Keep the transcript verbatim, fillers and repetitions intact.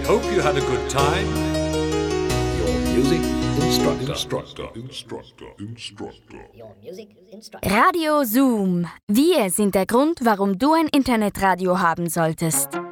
Hope you had a good time. Your music instructor. Instructor. Instructor. Instructor. Your music instructor. Radio Zoom. Wir sind der Grund, warum du ein Internetradio haben solltest.